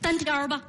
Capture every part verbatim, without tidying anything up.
单挑吧。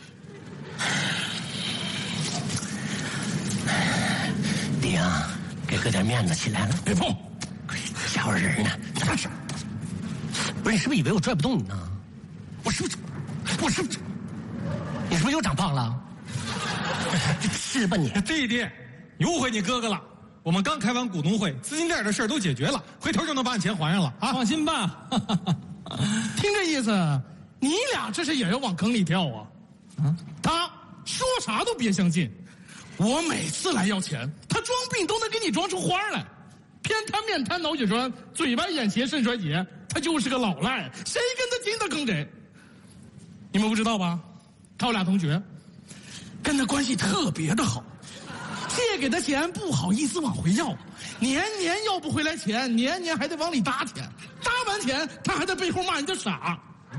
爹啊，给搁点面子起来了。 别碰， 吓唬人呢。 咋是？ 不是，你是不是以为我拽不动你呢？ 我是不是？我是不是？ 你是不是又长胖了？是吧你？ 弟弟，你误会你哥哥了。我们刚开完股东会，资金链的事儿都解决了，回头就能把你钱还上了啊！ 放心吧。 听这意思，你俩这是也要往坑里跳啊？ 啊， 他说啥都别相信。我每次来要钱，他装病都能给你装出花来。偏瘫面瘫脑血栓，嘴歪眼斜肾衰竭，他就是个老赖，谁跟他亲他坑谁。你们不知道吧？他有俩同学，跟他关系特别的好，借给他钱不好意思往回要，年年要不回来钱，年年还得往里搭钱，搭完钱他还在背后骂人家傻。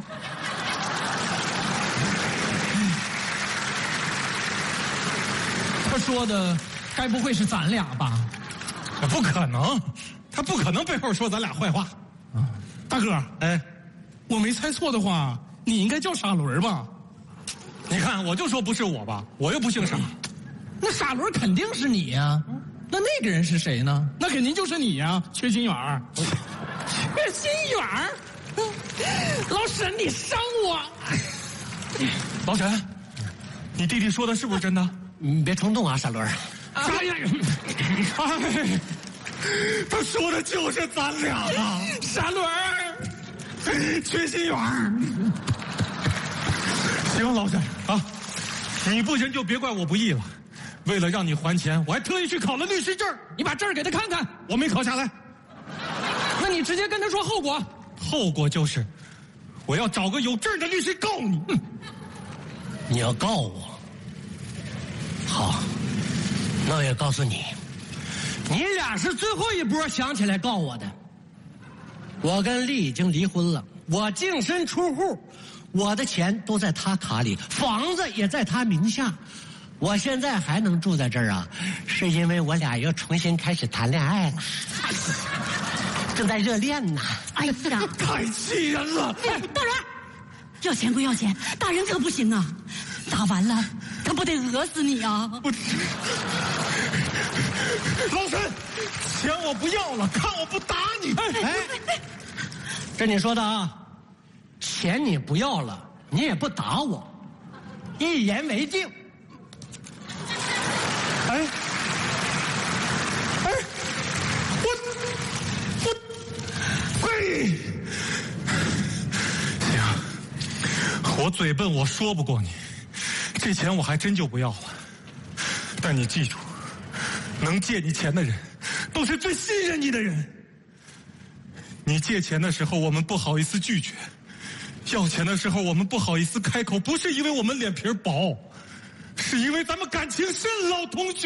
他说的该不会是咱俩吧？ 不可能，他不可能背后说咱俩坏话。 啊，大哥， 哎， 我没猜错的话，你应该叫傻轮吧？ 你看，我就说不是我吧，我又不姓傻。 那傻轮肯定是你呀、啊，那那个人是谁呢？ 那肯定就是你呀、啊，缺心眼儿。 缺心眼儿，老沈，你伤我！ 老沈，你弟弟说的是不是真的？ 你别冲动啊，傻轮。 啥呀？哎，他说的就是咱俩啊！ 傻轮儿， 缺心眼儿。行，老沈啊，你不行就别怪我不义了。为了让你还钱，我还特意去考了律师证。 你把证儿给他看看。 我没考下来。 那你直接跟他说后果。 后果就是，我要找个有证的律师告你。 嗯、你要告我？好，那我也告诉你，你俩是最后一波想起来告我的。我跟丽已经离婚了，我净身出户，我的钱都在他卡里，房子也在他名下。我现在还能住在这儿啊，是因为我俩又重新开始谈恋爱了，正在热恋呢。 哎呀， 太气人了！ 哎，大人，要钱归要钱，打人可不行啊！打完了，他不得讹死你啊！ 我老沈，钱我不要了，看我不打你！ 哎，哎这你说的啊，钱你不要了，你也不打我，一言为定。 哎，哎，我我喂，行，我嘴笨，我说不过你，这钱我还真就不要了。但你记住，能借你钱的人，都是最信任你的人。你借钱的时候，我们不好意思拒绝；要钱的时候，我们不好意思开口，不是因为我们脸皮薄。是因为咱们感情深，老同学。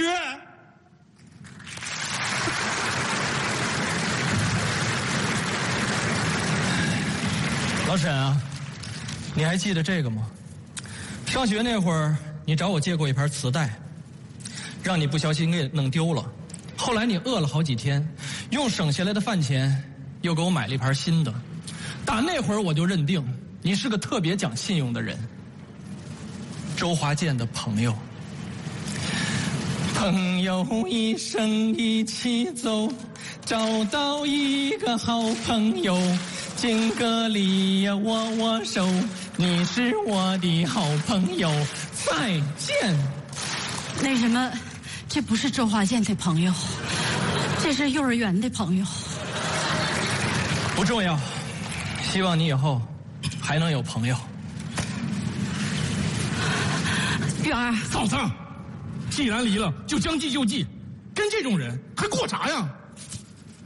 老沈啊，你还记得这个吗？上学那会儿，你找我借过一盘磁带，让你不小心给弄丢了。后来你饿了好几天，用省下来的饭钱又给我买了一盘新的。打那会儿我就认定你是个特别讲信用的人。周华健的朋友，朋友一生一起走，找到一个好朋友，敬个礼呀，握握手，你是我的好朋友，再见。 那什么，这不是周华健的朋友，这是幼儿园的朋友。 不重要，希望你以后还能有朋友。 玉儿， 嫂子，既然离了，就将计就计，跟这种人还过啥呀？